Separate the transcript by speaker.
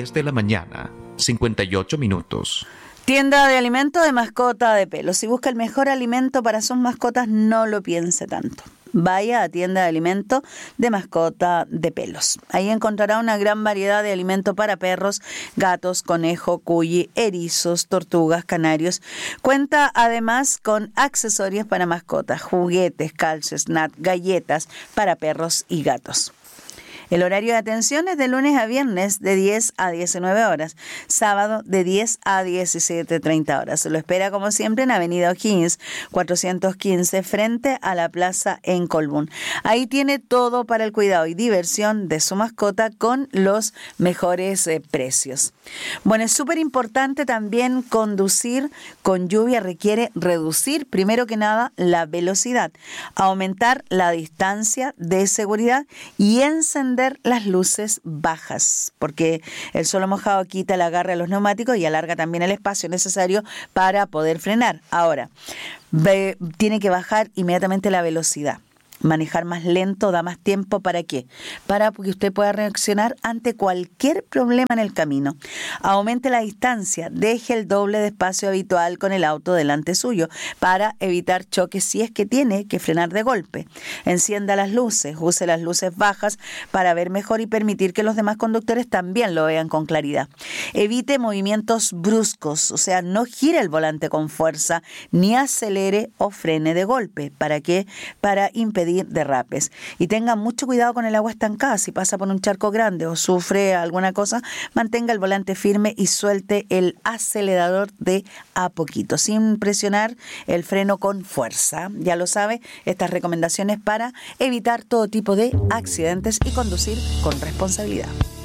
Speaker 1: 10 de la mañana, 58 minutos.
Speaker 2: Tienda de alimento de mascota de pelos. Si busca el mejor alimento para sus mascotas, no lo piense tanto. Vaya a tienda de alimento de mascota de pelos. Ahí encontrará una gran variedad de alimento para perros, gatos, conejo, cuy, erizos, tortugas, canarios. Cuenta además con accesorios para mascotas, juguetes, calces, snacks, galletas para perros y gatos. El horario de atención es de lunes a viernes de 10 a 19 horas, sábado de 10 a 17:30 horas. Se lo espera como siempre en Avenida O'Higgins, 415, frente a la plaza en Colbún. Ahí tiene todo para el cuidado y diversión de su mascota con los mejores precios. Bueno, es súper importante también conducir con lluvia, requiere reducir primero que nada la velocidad, aumentar la distancia de seguridad y encender las luces bajas, porque el suelo mojado quita el agarre a los neumáticos y alarga también el espacio necesario para poder frenar. Ahora, tiene que bajar inmediatamente la velocidad. Manejar más lento da más tiempo. ¿Para qué? Para que usted pueda reaccionar ante cualquier problema en el camino. Aumente la distancia, deje el doble de espacio habitual con el auto delante suyo para evitar choques si es que tiene que frenar de golpe. Encienda las luces, use las luces bajas para ver mejor y permitir que los demás conductores también lo vean con claridad. Evite movimientos bruscos, o sea, no gire el volante con fuerza, ni acelere o frene de golpe. ¿Para qué? Para impedir derrapes. Y tenga mucho cuidado con el agua estancada. Si pasa por un charco grande o sufre alguna cosa, mantenga el volante firme y suelte el acelerador de a poquito, sin presionar el freno con fuerza. Ya lo sabe, estas recomendaciones para evitar todo tipo de accidentes y conducir con responsabilidad.